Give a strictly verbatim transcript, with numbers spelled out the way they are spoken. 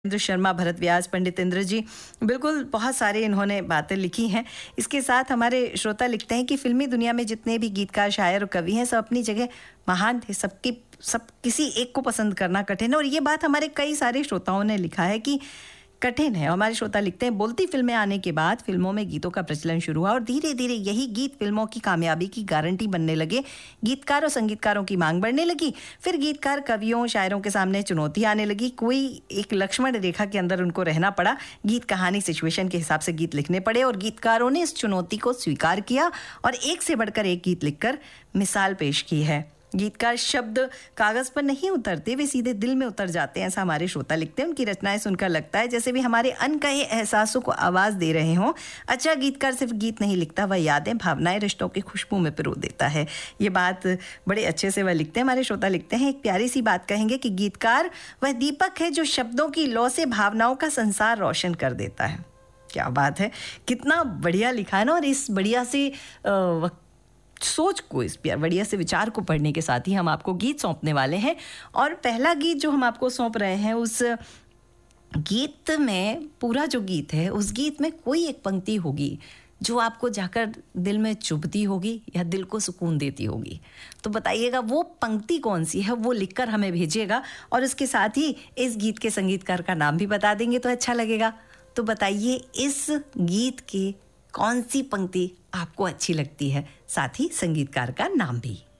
इंद्र शर्मा, भरत व्यास, पंडित इंद्र जी, बिल्कुल बहुत सारे इन्होंने बातें लिखी हैं। इसके साथ हमारे श्रोता लिखते हैं कि फ़िल्मी दुनिया में जितने भी गीतकार, शायर और कवि हैं, सब अपनी जगह महान थे। सबकी सब किसी एक को पसंद करना कठिन है और ये बात हमारे कई सारे श्रोताओं ने लिखा है कि कठिन है। हमारे श्रोता लिखते हैं, बोलती फिल्में आने के बाद फिल्मों में गीतों का प्रचलन शुरू हुआ और धीरे धीरे यही गीत फिल्मों की कामयाबी की गारंटी बनने लगे। गीतकार और संगीतकारों की मांग बढ़ने लगी। फिर गीतकार, कवियों, शायरों के सामने चुनौती आने लगी। कोई एक लक्ष्मण रेखा के अंदर उनको रहना पड़ा। गीत, कहानी, सिचुएशन के हिसाब से गीत लिखने पड़े और गीतकारों ने इस चुनौती को स्वीकार किया और एक से बढ़कर एक गीत लिखकर मिसाल पेश की है। गीतकार शब्द कागज पर नहीं उतरते, वे सीधे दिल में उतर जाते हैं, ऐसा हमारे श्रोता लिखते हैं। उनकी रचनाएं सुनकर लगता है जैसे भी हमारे अनकहे एहसासों को आवाज़ दे रहे हों। अच्छा गीतकार सिर्फ गीत नहीं लिखता, वह यादें, भावनाएं, रिश्तों की खुशबू में पिरो देता है। ये बात बड़े अच्छे से वह लिखते हैं। हमारे श्रोता लिखते हैं, एक प्यारी सी बात कहेंगे कि गीतकार वह दीपक है जो शब्दों की लौ से भावनाओं का संसार रोशन कर देता है। क्या बात है, कितना बढ़िया लिखा है ना। और इस बढ़िया से आ, सोच को, इस बढ़िया से विचार को पढ़ने के साथ ही हम आपको गीत सौंपने वाले हैं। और पहला गीत जो हम आपको सौंप रहे हैं, उस गीत में, पूरा जो गीत है उस गीत में कोई एक पंक्ति होगी जो आपको जाकर दिल में चुभती होगी या दिल को सुकून देती होगी। तो बताइएगा वो पंक्ति कौन सी है, वो लिखकर हमें भेजिएगा और उसके साथ ही इस गीत के संगीतकार का नाम भी बता देंगे तो अच्छा लगेगा। तो बताइए इस गीत के कौन सी पंक्ति आपको अच्छी लगती है, साथ ही संगीतकार का नाम भी।